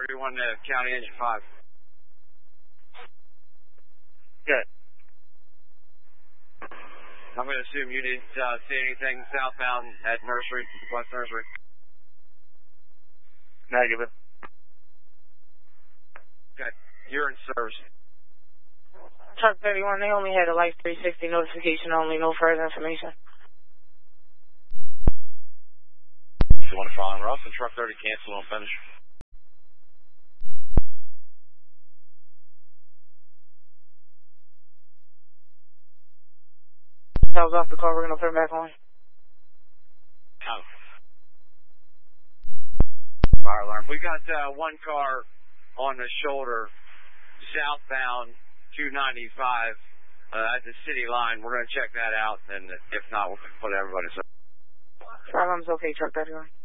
31 to County Engine 5. Good. I'm going to assume you didn't see anything southbound at Nursery, West Nursery. Negative. Okay. You're in service. Truck 31, they only had a Life 360 notification only, no further information. You want to follow Ross and Truck 30 cancel and finish? That was off the car, we're going to put it back on. Oh. Fire alarm. We got one car on the shoulder, southbound 295 at the city line. We're going to check that out, and if not, we'll put everybody. Fire alarm's okay, Truck 31.